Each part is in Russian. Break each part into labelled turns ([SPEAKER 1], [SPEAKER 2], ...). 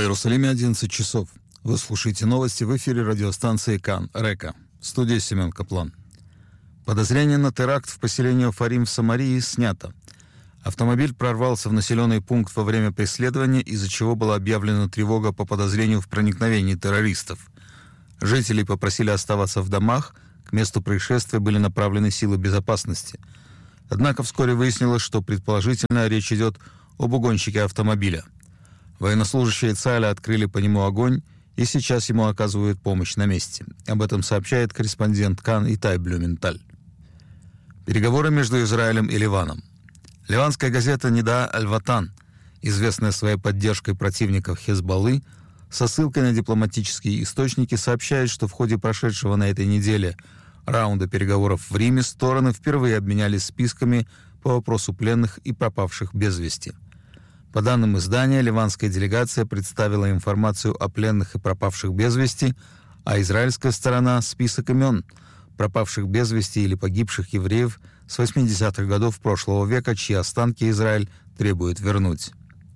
[SPEAKER 1] Иерусалиме 11 часов. Вы слушаете новости в эфире радиостанции КАН РЕКА. В студии Семен Каплан. Подозрение на теракт в поселении Фарим в Самарии снято. Автомобиль прорвался в населенный пункт во время преследования, из-за чего была объявлена тревога по подозрению в проникновении террористов. Жители попросили оставаться в домах, к месту происшествия были направлены силы безопасности. Однако вскоре выяснилось, что предположительно речь идет об угонщике автомобиля. Военнослужащие ЦАЛа открыли по нему огонь, и сейчас ему оказывают помощь на месте. Об этом сообщает корреспондент КАН Итай Блюменталь. Переговоры между Израилем и Ливаном. Ливанская газета «Нида Аль-Ватан», известная своей поддержкой противников Хезболлы, со ссылкой на дипломатические источники сообщает, что в ходе прошедшего на этой неделе раунда переговоров в Риме стороны впервые обменялись списками по вопросу пленных и пропавших без вести. По данным издания, ливанская делегация представила информацию о пленных и пропавших без вести, а израильская сторона — список имен пропавших без вести или погибших евреев с 80-х годов прошлого века, чьи останки Израиль требует вернуть.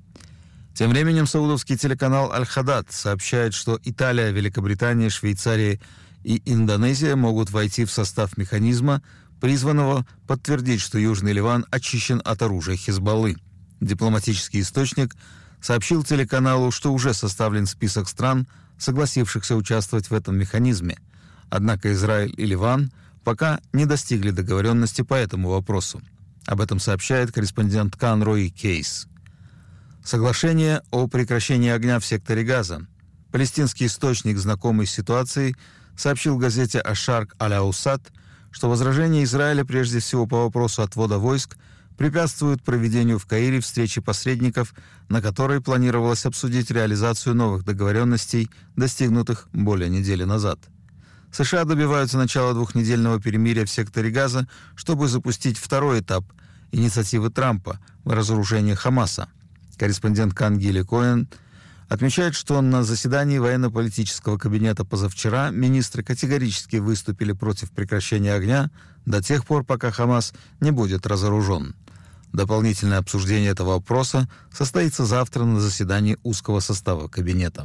[SPEAKER 1] Тем временем саудовский телеканал «Аль-Хадад» сообщает, что Италия, Великобритания, Швейцария и Индонезия могут войти в состав механизма, призванного подтвердить, что Южный Ливан очищен от оружия Хезболлы. Дипломатический источник сообщил телеканалу, что уже составлен список стран, согласившихся участвовать в этом механизме. Однако Израиль и Ливан пока не достигли договоренности по этому вопросу. Об этом сообщает корреспондент КАН Рой Кейс. Соглашение о прекращении огня в секторе Газа. Палестинский источник, знакомый с ситуацией, сообщил газете «Аш-Шарк Аль-Аусат», что возражения Израиля прежде всего по вопросу отвода войск препятствуют проведению в Каире встречи посредников, на которой планировалось обсудить реализацию новых договоренностей, достигнутых более недели назад. США добиваются начала двухнедельного перемирия в секторе Газа, чтобы запустить второй этап инициативы Трампа в разоружении Хамаса. Корреспондент КАН Гили Коэн отмечает, что на заседании военно-политического кабинета позавчера министры категорически выступили против прекращения огня до тех пор, пока Хамас не будет разоружен. Дополнительное обсуждение этого вопроса состоится завтра на заседании узкого состава кабинета.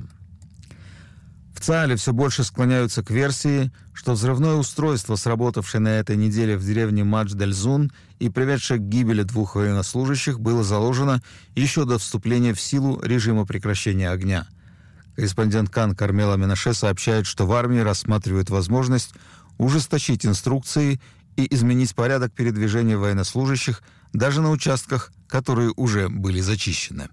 [SPEAKER 1] В ЦАЛе все больше склоняются к версии, что взрывное устройство, сработавшее на этой неделе в деревне Мадж-дель-Зун и приведшее к гибели 2 военнослужащих, было заложено еще до вступления в силу режима прекращения огня. Корреспондент КАН Кармела Менаше сообщает, что в армии рассматривают возможность ужесточить инструкции и изменить порядок передвижения военнослужащих даже на участках, которые уже были зачищены.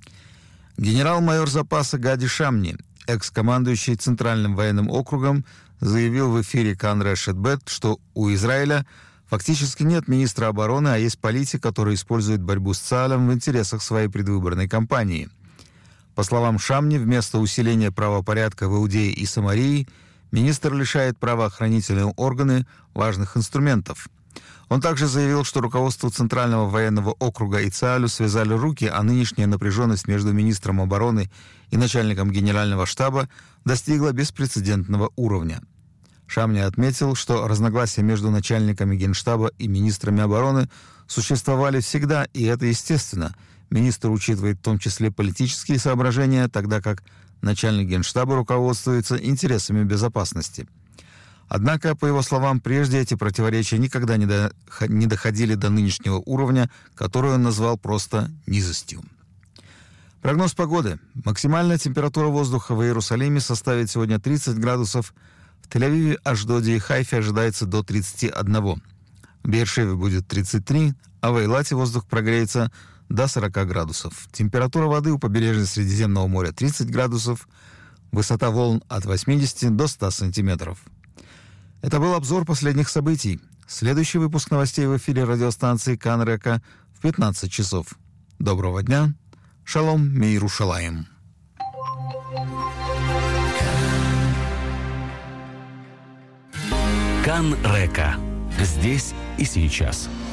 [SPEAKER 1] Генерал-майор запаса Гади Шамни, экс-командующий Центральным военным округом, заявил в эфире КАН Решет Бет, что у Израиля фактически нет министра обороны, а есть политик, который использует борьбу с ЦАЛом в интересах своей предвыборной кампании. По словам Шамни, вместо усиления правопорядка в Иудее и Самарии, министр лишает правоохранительные органы важных инструментов. Он также заявил, что руководству Центрального военного округа и ЦАЛю связали руки, а нынешняя напряженность между министром обороны и начальником генерального штаба достигла беспрецедентного уровня. Шамни отметил, что разногласия между начальниками генштаба и министрами обороны существовали всегда, и это естественно. Министр учитывает в том числе политические соображения, тогда как начальник генштаба руководствуется интересами безопасности. Однако, по его словам, прежде эти противоречия никогда не доходили до нынешнего уровня, который он назвал просто низостью. Прогноз погоды. Максимальная температура воздуха в Иерусалиме составит сегодня 30 градусов, в Тель-Авиве, Ашдоде и Хайфе ожидается до 31. В Беэр-Шеве будет 33, а в Эйлате воздух прогреется до 40 градусов. Температура воды у побережья Средиземного моря 30 градусов, высота волн от 80 до 100 сантиметров. Это был обзор последних событий. Следующий выпуск новостей в эфире радиостанции КАН РЕКА в 15 часов. Доброго дня. Шалом Миерушалаим.
[SPEAKER 2] КАН РЕКА. Здесь и сейчас.